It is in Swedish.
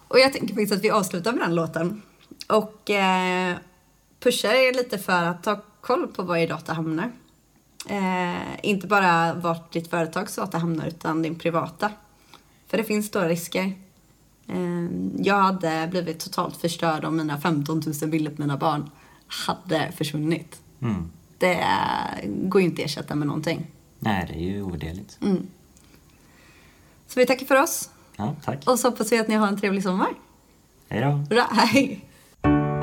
Och jag tänker faktiskt att vi avslutar med den låten. Och pushar er lite för att ta koll på var er data hamnar. Inte bara vart ditt företags data hamnar utan din privata. För det finns stora risker. Jag hade blivit totalt förstörd om mina 15 000 bilder på mina barn hade försvunnit. Det går ju inte att ersätta med någonting. Nej, det är ju ovärderligt. Så vi tackar för oss. Ja, tack. Och så hoppas vi att ni har en trevlig sommar. Hej då. Bra, hej.